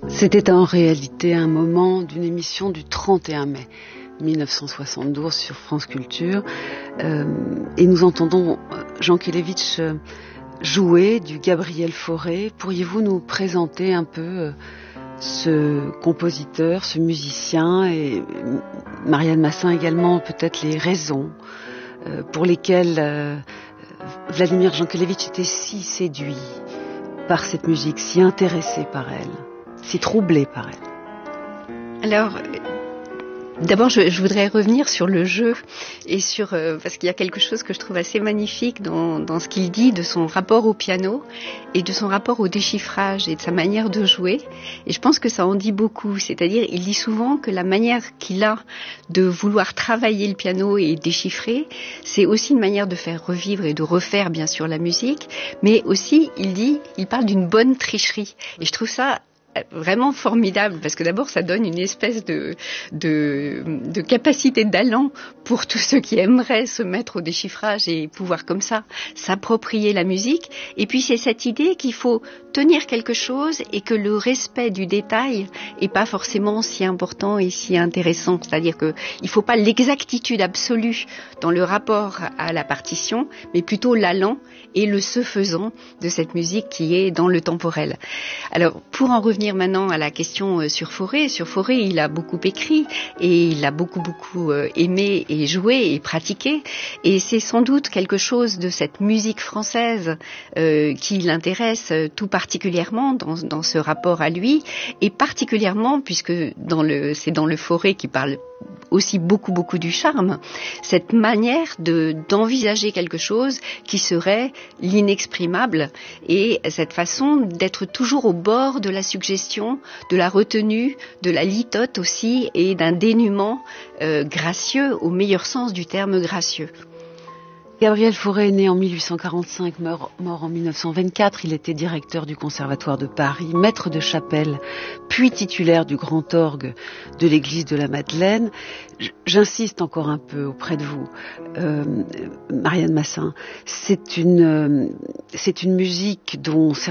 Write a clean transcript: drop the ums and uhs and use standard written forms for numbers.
C'était en réalité un moment d'une émission du 31 mai 1972 sur France Culture. Et nous entendons Jankélévitch jouer du Gabriel Fauré. Pourriez-vous nous présenter un peu ce compositeur, ce musicien, et Marianne Massin également, peut-être les raisons pour lesquelles Vladimir Jankélévitch était si séduit par cette musique, si intéressé par elle, si troublé par elle? Alors, d'abord, je voudrais revenir sur le jeu et sur parce qu'il y a quelque chose que je trouve assez magnifique dans ce qu'il dit de son rapport au piano et de son rapport au déchiffrage et de sa manière de jouer. Et je pense que ça en dit beaucoup. C'est-à-dire, il dit souvent que la manière qu'il a de vouloir travailler le piano et déchiffrer, c'est aussi une manière de faire revivre et de refaire, bien sûr, la musique. Mais aussi, il parle d'une bonne tricherie. Et je trouve ça vraiment formidable, parce que d'abord ça donne une espèce de capacité d'allant pour tous ceux qui aimeraient se mettre au déchiffrage et pouvoir comme ça s'approprier la musique. Et puis c'est cette idée qu'il faut tenir quelque chose et que le respect du détail est pas forcément si important et si intéressant. C'est-à-dire que il faut pas l'exactitude absolue dans le rapport à la partition, mais plutôt l'allant et le se faisant de cette musique qui est dans le temporel. Alors, pour en revenir maintenant à la question sur Fauré, il a beaucoup écrit et il a beaucoup aimé et joué et pratiqué. Et c'est sans doute quelque chose de cette musique française qui l'intéresse tout particulièrement dans ce rapport à lui, et particulièrement puisque c'est dans le Fauré qui parle aussi beaucoup du charme, cette manière d'envisager quelque chose qui serait l'inexprimable, et cette façon d'être toujours au bord de la suggestion, de la retenue, de la litote aussi, et d'un dénuement gracieux, au meilleur sens du terme gracieux. Gabriel Fauré est né en 1845, mort en 1924. Il était directeur du Conservatoire de Paris, maître de chapelle, puis titulaire du grand orgue de l'église de la Madeleine. J'insiste encore un peu auprès de vous, Marianne Massin. C'est une musique dont